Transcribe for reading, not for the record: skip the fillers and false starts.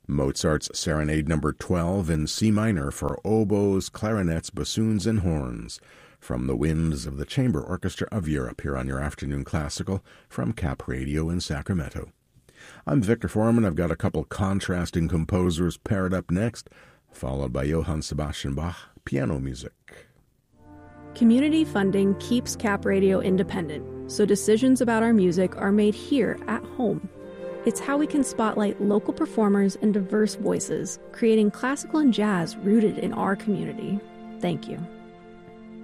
Mozart's Serenade No. 12 in C minor for oboes, clarinets, bassoons, and horns, from the winds of the Chamber Orchestra of Europe here on your Afternoon Classical from Cap Radio in Sacramento. I'm Victor Foreman. I've got a couple contrasting composers paired up next, followed by Johann Sebastian Bach piano music. Community funding keeps Cap Radio independent, so decisions about our music are made here at home. It's how we can spotlight local performers and diverse voices, creating classical and jazz rooted in our community. Thank you.